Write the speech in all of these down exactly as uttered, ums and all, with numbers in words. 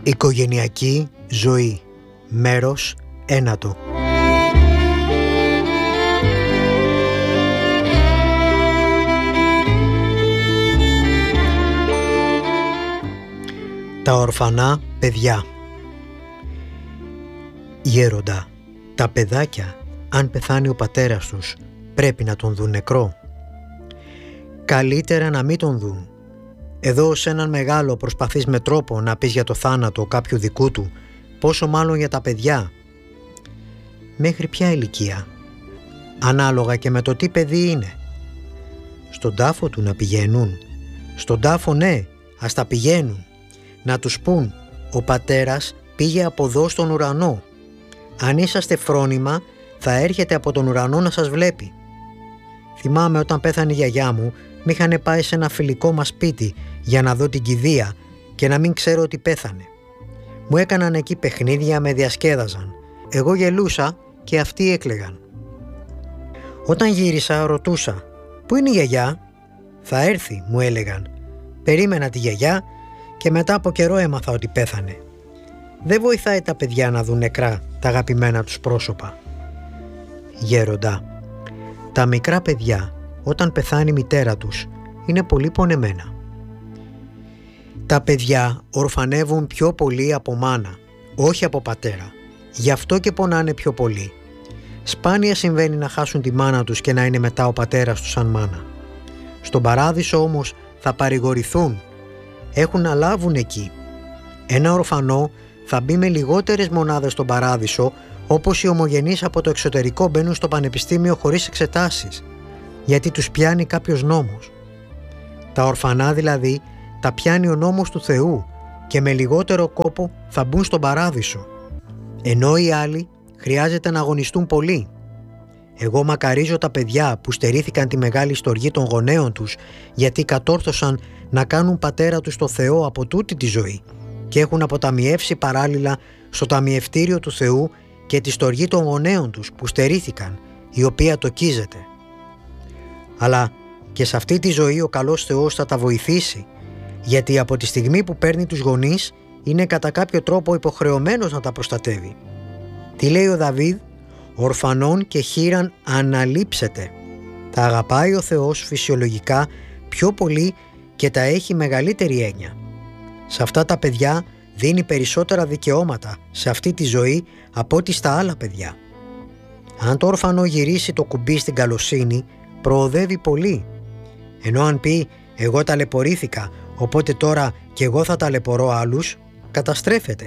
Οικογενειακή ζωή. Μέρος ένατο. Τα ορφανά παιδιά. Γέροντα, τα παιδάκια, αν πεθάνει ο πατέρας τους, πρέπει να τον δουν νεκρό. Καλύτερα να μην τον δουν. Εδώ σε έναν μεγάλο προσπαθείς με τρόπο να πεις για το θάνατο κάποιου δικού του, πόσο μάλλον για τα παιδιά. Μέχρι ποια ηλικία? Ανάλογα και με το τι παιδί είναι. Στον τάφο του να πηγαίνουν. Στον τάφο ναι, ας τα πηγαίνουν. Να τους πούν, ο πατέρας πήγε από εδώ στον ουρανό. Αν είσαστε φρόνημα, θα έρχεται από τον ουρανό να σας βλέπει. Θυμάμαι όταν πέθανε η γιαγιά μου, μ' είχανε πάει σε ένα φιλικό μας σπίτι για να δω την κηδεία και να μην ξέρω ότι πέθανε. Μου έκαναν εκεί παιχνίδια, με διασκέδαζαν. Εγώ γελούσα και αυτοί έκλαιγαν. Όταν γύρισα ρωτούσα, πού είναι η γιαγιά? Θα έρθει, μου έλεγαν. Περίμενα τη γιαγιά και μετά από καιρό έμαθα ότι πέθανε. Δεν βοηθάει τα παιδιά να δουν νεκρά τα αγαπημένα τους πρόσωπα. Γέροντα, τα μικρά παιδιά όταν πεθάνει η μητέρα τους είναι πολύ πονεμένα. Τα παιδιά ορφανεύουν πιο πολύ από μάνα, όχι από πατέρα. Γι' αυτό και πονάνε πιο πολύ. Σπάνια συμβαίνει να χάσουν τη μάνα τους και να είναι μετά ο πατέρας τους σαν μάνα. Στον παράδεισο όμως θα παρηγορηθούν. Έχουν να λάβουν εκεί. Ένα ορφανό θα μπει με λιγότερες μονάδες στον παράδεισο, όπως οι ομογενείς από το εξωτερικό μπαίνουν στο πανεπιστήμιο χωρίς εξετάσεις, γιατί τους πιάνει κάποιος νόμος. Τα ορφανά δηλαδή τα πιάνει ο νόμος του Θεού και με λιγότερο κόπο θα μπουν στον παράδεισο, ενώ οι άλλοι χρειάζεται να αγωνιστούν πολύ. Εγώ μακαρίζω τα παιδιά που στερήθηκαν τη μεγάλη στοργή των γονέων τους, γιατί κατόρθωσαν να κάνουν πατέρα τους το Θεό από τούτη τη ζωή και έχουν αποταμιεύσει παράλληλα στο ταμιευτήριο του Θεού και τη στοργή των γονέων τους που στερήθηκαν, η οποία τοκίζεται. Αλλά και σε αυτή τη ζωή ο καλός Θεός θα τα βοηθήσει, γιατί από τη στιγμή που παίρνει τους γονείς είναι κατά κάποιο τρόπο υποχρεωμένος να τα προστατεύει. Τι λέει ο Δαβίδ? Ορφανών και χήραν αναλείψετε. Τα αγαπάει ο Θεός φυσιολογικά πιο πολύ και τα έχει μεγαλύτερη έννοια. Σε αυτά τα παιδιά δίνει περισσότερα δικαιώματα σε αυτή τη ζωή από ό,τι στα άλλα παιδιά. Αν το όρφανο γυρίσει το κουμπί στην καλοσύνη, προοδεύει πολύ. Ενώ αν πει εγώ ταλαιπωρήθηκα, οπότε τώρα και εγώ θα ταλαιπωρώ άλλους, καταστρέφεται.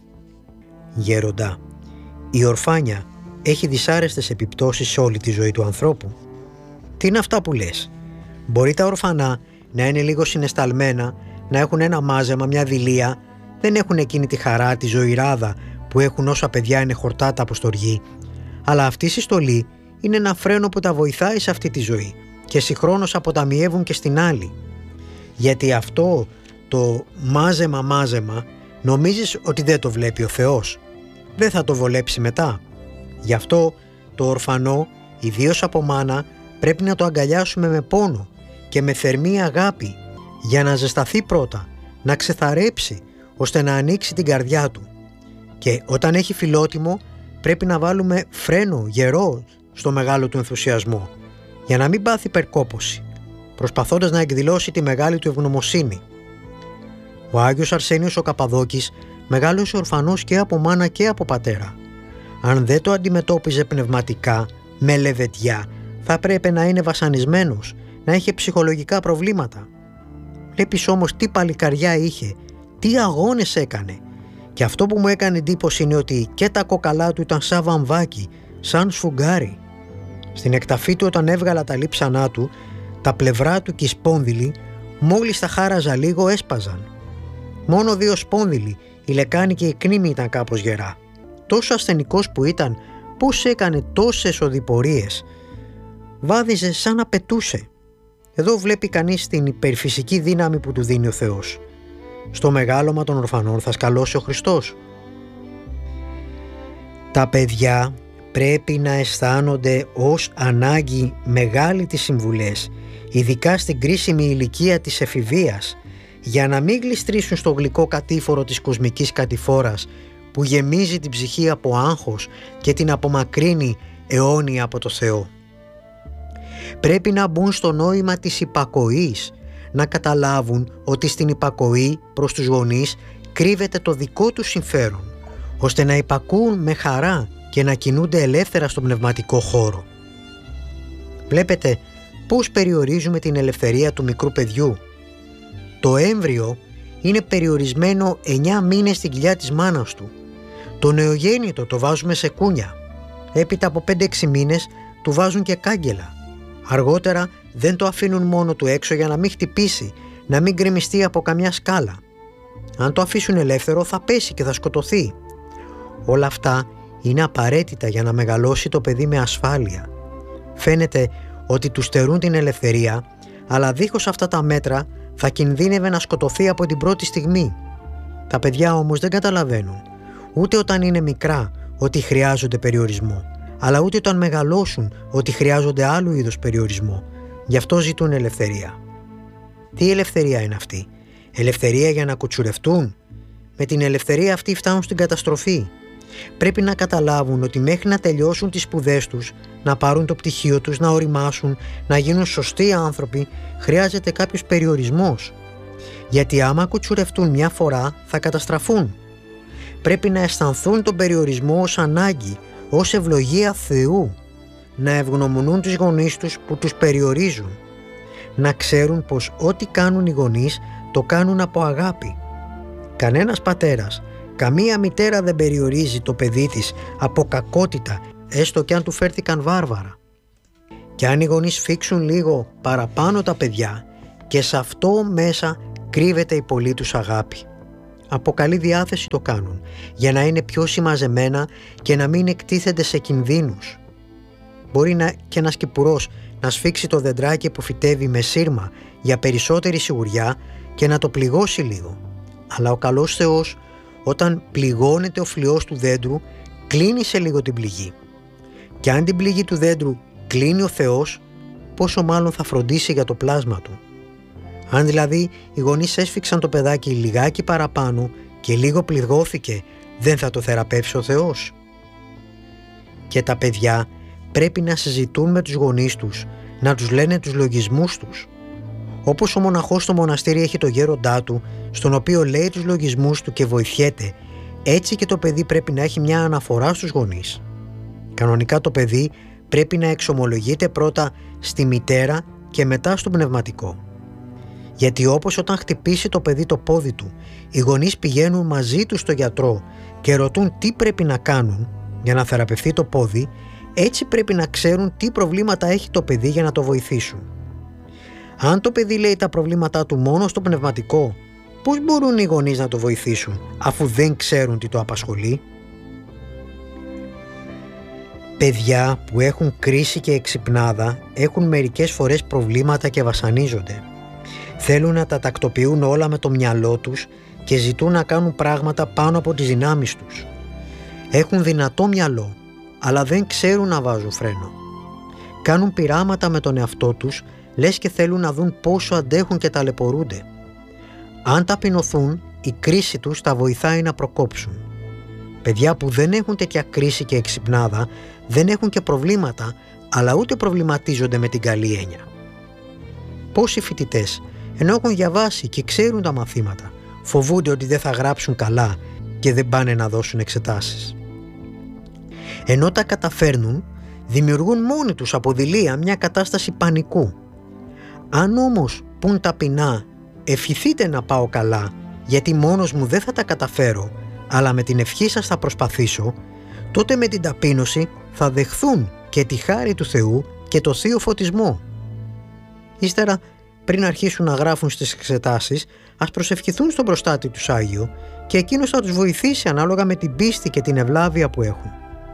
Γέροντα, η ορφάνια έχει δυσάρεστες επιπτώσεις σε όλη τη ζωή του ανθρώπου. Τι είναι αυτά που λες? Μπορεί τα ορφανά να είναι λίγο συναισθαλμένα, να έχουν ένα μάζεμα, μια δειλία, δεν έχουν εκείνη τη χαρά, τη ζωηράδα που έχουν όσα παιδιά είναι χορτάτα από στοργή. Αλλά αυτή η συστολή είναι ένα φρένο που τα βοηθάει σε αυτή τη ζωή και συγχρόνως αποταμιεύουν και στην άλλη. Γιατί αυτό το μάζεμα μάζεμα νομίζεις ότι δεν το βλέπει ο Θεός? Δεν θα το βολέψει μετά? Γι' αυτό το ορφανό, ιδίως από μάνα, πρέπει να το αγκαλιάσουμε με πόνο και με θερμή αγάπη για να ζεσταθεί πρώτα, να ξεθαρέψει ώστε να ανοίξει την καρδιά του. Και όταν έχει φιλότιμο πρέπει να βάλουμε φρένο γερό στο μεγάλο του ενθουσιασμό για να μην πάθει υπερκόπωση, προσπαθώντας να εκδηλώσει τη μεγάλη του ευγνωμοσύνη. Ο Άγιος Αρσένιος ο Καπαδόκης μεγάλωσε ορφανός και από μάνα και από πατέρα. Αν δεν το αντιμετώπιζε πνευματικά, με λεβεντιά, θα πρέπει να είναι βασανισμένος, να είχε ψυχολογικά προβλήματα. Βλέπεις όμως τι παλικαριά είχε, τι αγώνες έκανε. Και αυτό που μου έκανε εντύπωση είναι ότι και τα κοκαλά του ήταν σαν βαμβάκι, σαν σφουγγάρι. Στην εκταφή του όταν έβγαλα τα λείψανά του, τα πλευρά του και οι σπόνδυλοι, μόλις τα χάραζα λίγο έσπαζαν. Μόνο δύο σπόνδυλοι, η λεκάνη και η κνήμη ήταν κάπως γερά. Τόσο ασθενικός που ήταν, πώς έκανε τόσες οδηπορίες. Βάδιζε σαν να πετούσε. Εδώ βλέπει κανείς την υπερφυσική δύναμη που του δίνει ο Θεός. Στο μεγάλωμα των ορφανών θα σκαλώσει ο Χριστός. Τα παιδιά πρέπει να αισθάνονται ως ανάγκη μεγάλη τις συμβουλές, ειδικά στην κρίσιμη ηλικία της εφηβείας, για να μην γλιστρήσουν στο γλυκό κατήφορο της κοσμικής κατηφόρας που γεμίζει την ψυχή από άγχος και την απομακρύνει αιώνια από το Θεό. Πρέπει να μπουν στο νόημα της υπακοής, να καταλάβουν ότι στην υπακοή προς τους γονείς κρύβεται το δικό τους συμφέρον, ώστε να υπακούουν με χαρά και να κινούνται ελεύθερα στον πνευματικό χώρο. Βλέπετε πώς περιορίζουμε την ελευθερία του μικρού παιδιού. Το έμβριο είναι περιορισμένο εννιά μήνες στην κοιλιά της μάνας του. Το νεογέννητο το βάζουμε σε κούνια. Έπειτα από πέντε έξι μήνες του βάζουν και κάγκελα. Αργότερα δεν το αφήνουν μόνο του έξω για να μην χτυπήσει, να μην γκρεμιστεί από καμιά σκάλα. Αν το αφήσουν ελεύθερο θα πέσει και θα σκοτωθεί. Όλα αυτά είναι απαραίτητα για να μεγαλώσει το παιδί με ασφάλεια. Φαίνεται ότι του στερούν την ελευθερία, αλλά δίχως αυτά τα μέτρα θα κινδύνευε να σκοτωθεί από την πρώτη στιγμή. Τα παιδιά όμως δεν καταλαβαίνουν, ούτε όταν είναι μικρά, ότι χρειάζονται περιορισμό, αλλά ούτε όταν μεγαλώσουν ότι χρειάζονται άλλου είδους περιορισμό. Γι' αυτό ζητούν ελευθερία. Τι ελευθερία είναι αυτή? Ελευθερία για να κουτσουρευτούν? Με την ελευθερία αυτή φτάνουν στην καταστροφή. Πρέπει να καταλάβουν ότι μέχρι να τελειώσουν τις σπουδές τους, να πάρουν το πτυχίο τους, να οριμάσουν, να γίνουν σωστοί άνθρωποι, χρειάζεται κάποιος περιορισμός. Γιατί άμα κουτσουρευτούν μια φορά θα καταστραφούν. Πρέπει να αισθανθούν τον περιορισμό ως ανάγκη, ως ευλογία Θεού, να ευγνωμονούν τους γονείς τους που τους περιορίζουν, να ξέρουν πως ό,τι κάνουν οι γονείς το κάνουν από αγάπη. Κανένας πατέρας, καμία μητέρα δεν περιορίζει το παιδί της από κακότητα, έστω κι αν του φέρθηκαν βάρβαρα. Και αν οι γονείς φίξουν λίγο παραπάνω τα παιδιά, και σε αυτό μέσα κρύβεται η πολύ τους αγάπη. Από καλή διάθεση το κάνουν, για να είναι πιο συμμαζεμένα και να μην εκτίθενται σε κινδύνους. Μπορεί να, και ένας κυπουρός να σφίξει το δεντράκι που φυτεύει με σύρμα για περισσότερη σιγουριά και να το πληγώσει λίγο. Αλλά ο καλός Θεός, όταν πληγώνεται ο φλοιός του δέντρου, κλείνει σε λίγο την πληγή. Και αν την πληγή του δέντρου κλείνει ο Θεός, πόσο μάλλον θα φροντίσει για το πλάσμα του. Αν δηλαδή οι γονείς έσφιξαν το παιδάκι λιγάκι παραπάνω και λίγο πληγώθηκε, δεν θα το θεραπεύσει ο Θεός? Και τα παιδιά πρέπει να συζητούν με τους γονείς τους, να τους λένε τους λογισμούς τους. Όπως ο μοναχός στο μοναστήρι έχει το γέροντά του, στον οποίο λέει τους λογισμούς του και βοηθιέται, έτσι και το παιδί πρέπει να έχει μια αναφορά στους γονείς. Κανονικά το παιδί πρέπει να εξομολογείται πρώτα στη μητέρα και μετά στο πνευματικό. Γιατί όπως όταν χτυπήσει το παιδί το πόδι του, οι γονείς πηγαίνουν μαζί του στο γιατρό και ρωτούν τι πρέπει να κάνουν για να θεραπευθεί το πόδι, έτσι πρέπει να ξέρουν τι προβλήματα έχει το παιδί για να το βοηθήσουν. Αν το παιδί λέει τα προβλήματά του μόνο στο πνευματικό, πώς μπορούν οι γονείς να το βοηθήσουν αφού δεν ξέρουν τι το απασχολεί? Παιδιά που έχουν κρίση και εξυπνάδα έχουν μερικές φορές προβλήματα και βασανίζονται. Θέλουν να τα τακτοποιούν όλα με το μυαλό τους και ζητούν να κάνουν πράγματα πάνω από τις δυνάμεις τους. Έχουν δυνατό μυαλό, αλλά δεν ξέρουν να βάζουν φρένο. Κάνουν πειράματα με τον εαυτό τους, λες και θέλουν να δουν πόσο αντέχουν και ταλαιπωρούνται. Αν ταπεινωθούν, η κρίση τους τα βοηθάει να προκόψουν. Παιδιά που δεν έχουν τέτοια κρίση και εξυπνάδα, δεν έχουν και προβλήματα, αλλά ούτε προβληματίζονται με την καλή έννοια. Πόσοι φοιτητές, ενώ έχουν διαβάσει και ξέρουν τα μαθήματα, φοβούνται ότι δεν θα γράψουν καλά και δεν πάνε να δώσουν εξετάσεις. Ενώ τα καταφέρνουν, δημιουργούν μόνοι τους από δειλία μια κατάσταση πανικού. Αν όμως πουν ταπεινά, ευχηθείτε να πάω καλά, γιατί μόνος μου δεν θα τα καταφέρω, αλλά με την ευχή σας θα προσπαθήσω, τότε με την ταπείνωση θα δεχθούν και τη χάρη του Θεού και το θείο φωτισμό. Ύστερα, πριν αρχίσουν να γράφουν στις εξετάσεις, ας προσευχηθούν στον προστάτη τους Άγιο και εκείνος θα τους βοηθήσει ανάλογα με την πίστη και την ευλάβεια που έχουν.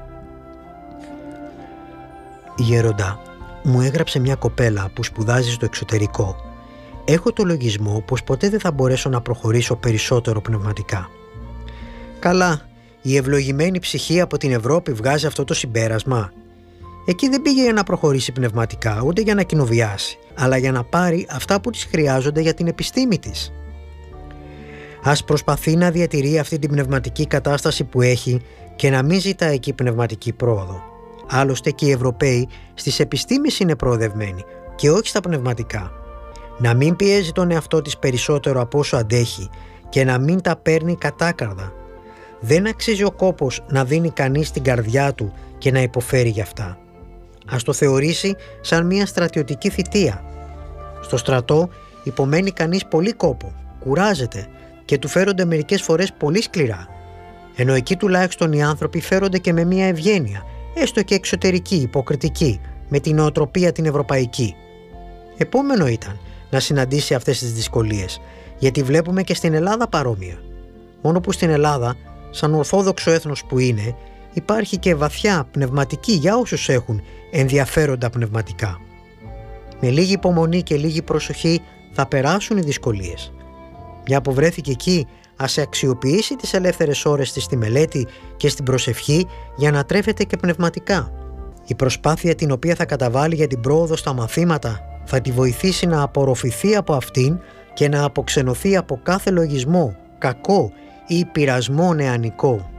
Η γέροντα μου έγραψε μια κοπέλα που σπουδάζει στο εξωτερικό. Έχω το λογισμό πως ποτέ δεν θα μπορέσω να προχωρήσω περισσότερο πνευματικά. Καλά, η ευλογημένη ψυχή από την Ευρώπη βγάζει αυτό το συμπέρασμα. Εκεί δεν πήγε για να προχωρήσει πνευματικά, ούτε για να κοινοβιάσει, αλλά για να πάρει αυτά που της χρειάζονται για την επιστήμη της. Ας προσπαθεί να διατηρεί αυτή την πνευματική κατάσταση που έχει και να μην ζητά εκεί πνευματική πρόοδο. Άλλωστε και οι Ευρωπαίοι στις επιστήμες είναι προοδευμένοι και όχι στα πνευματικά. Να μην πιέζει τον εαυτό της περισσότερο από όσο αντέχει και να μην τα παίρνει κατάκαρδα. Δεν αξίζει ο κόπος να δίνει κανείς την καρδιά του και να υποφέρει γι' αυτά. Ας το θεωρήσει σαν μια στρατιωτική θητεία. Στο στρατό υπομένει κανείς πολύ κόπο, κουράζεται και του φέρονται μερικές φορές πολύ σκληρά. Ενώ εκεί τουλάχιστον οι άνθρωποι φέρονται και με μια ευγένεια, έστω και εξωτερική, υποκριτική, με την νοοτροπία την ευρωπαϊκή. Επόμενο ήταν να συναντήσει αυτές τις δυσκολίες, γιατί βλέπουμε και στην Ελλάδα παρόμοια. Μόνο που στην Ελλάδα, σαν ορθόδοξο έθνος που είναι, υπάρχει και βαθιά πνευματική για όσους έχουν ενδιαφέροντα πνευματικά. Με λίγη υπομονή και λίγη προσοχή θα περάσουν οι δυσκολίες. Μια που βρέθηκε εκεί, ας αξιοποιήσει τις ελεύθερες ώρες της στη μελέτη και στην προσευχή για να τρέφεται και πνευματικά. Η προσπάθεια την οποία θα καταβάλει για την πρόοδο στα μαθήματα θα τη βοηθήσει να απορροφηθεί από αυτήν και να αποξενωθεί από κάθε λογισμό, κακό ή πειρασμό νεανικό.